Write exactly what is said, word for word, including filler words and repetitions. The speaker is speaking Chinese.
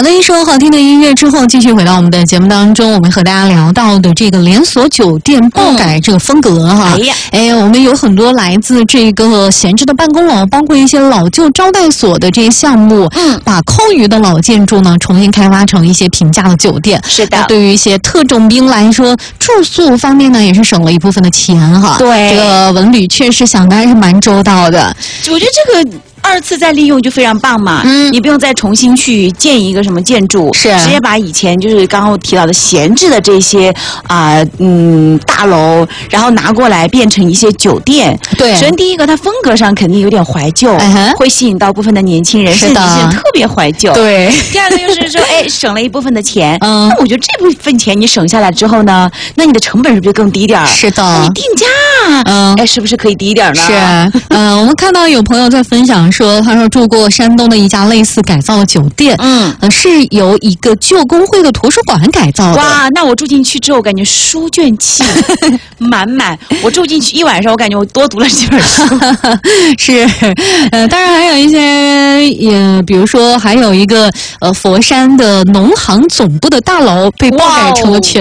的一首好听的音乐之后，继续回到我们的节目当中，我们和大家聊到的这个连锁酒店爆改这个风格哈， 哎呀， 哎，我们有很多来自这个闲置的办公楼，包括一些老旧招待所的这些项目， 嗯， 把空余的老建筑呢重新开发成一些平价的酒店。 是的， 对于一些特种兵来说，住宿方面呢也是省了一部分的钱哈。 对， 这个文旅确实想的还是蛮周到的。 我觉得这个二次再利用就非常棒嘛， 嗯， 你不用再重新去建一个什么建筑， 是直接把以前就是刚刚我提到的闲置的这些啊、呃、嗯大楼，然后拿过来变成一些酒店。 对， 首先第一个，它风格上肯定有点怀旧， 嗯、 会吸引到部分的年轻人， 是的， 年轻人特别怀旧。 对。 第二个就是说，哎，省了一部分的钱。 嗯， 那我觉得这部分钱你省下来之后呢，那你的成本是不是更低点儿？ 是的， 那你定价， 嗯， 哎，是不是可以低一点呢？ 是，嗯、呃，我们看到有朋友在分享说，他说住过山东的一家类似改造的酒店， 嗯， 呃，是由一个旧工会的图书馆改造的。 哇，那我住进去之后，感觉书卷气满满。我住进去一晚上，我感觉我多读了几本书。 是，呃，当然还有一些，也比如说还有一个呃佛山的农行总部的大楼被爆改成了全。